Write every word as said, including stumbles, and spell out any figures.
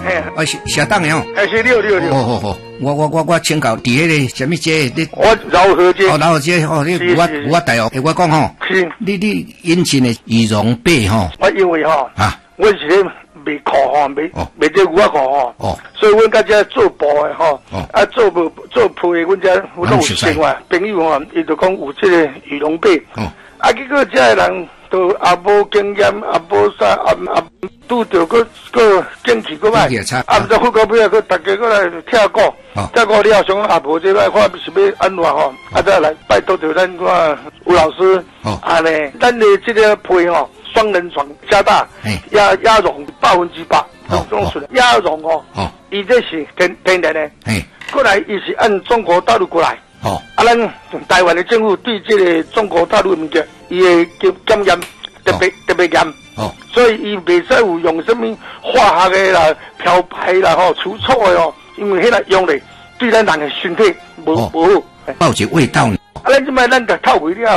嘿， 啊，是适当的哦。 还是六六六。 好好好，我我我我请教，伫迄个什么街？你我饶河街。 哦，饶河街哦，你有我有我大学，我讲吼， 是。 你你引进的羽绒被吼。 我因为吼，啊，我是咧卖裤吼，卖卖这牛仔裤吼。哦。所以阮家遮做布的吼，啊做布做铺的，阮遮有拢有生活朋友吼，伊就讲有这个羽绒被。哦。啊，结果遮个人。都也无经验，也无啥，也也拄着个个景气个歹，啊，毋知富国尾啊，个大家过来跳鼓，跳鼓了上阿婆这摆看是要安怎吼，啊再来拜托着咱个吴老师，安尼，咱的这个配吼，双人床加大，鸭鸭绒百分之百，种出来鸭绒哦，伊这是天天然的，过来伊是按中国大陆过来。哦，啊，咱台湾的政府对这个中国大陆物件，伊会检验特别特别严，哦，所以伊袂使有用什么化学的啦、漂白啦、吼除臭的哦，因为迄个用咧对咱人的身体无无好， 报一味道呢。 啊，咱即摆咱就透袂了。